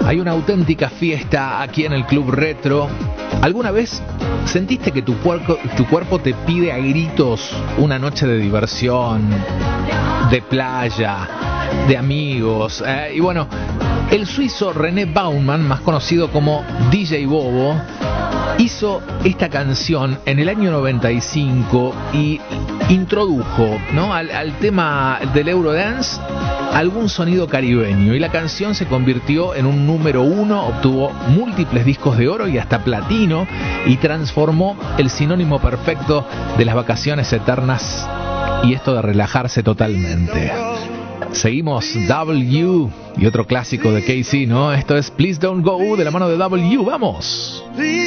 Hay una auténtica fiesta aquí en el Club Retro. ¿Alguna vez sentiste que tu cuerpo te pide a gritos una noche de diversión, de playa, de amigos? Y bueno, el suizo René Baumann, más conocido como DJ Bobo, hizo esta canción en el año 95 y introdujo, ¿no?, al tema del Eurodance algún sonido caribeño, y la canción se convirtió en un número 1, obtuvo múltiples discos de oro y hasta platino, y transformó el sinónimo perfecto de las vacaciones eternas y esto de relajarse totalmente. Seguimos W y otro clásico de KC, ¿no? Esto es Please Don't Go de la mano de W. ¡Vamos!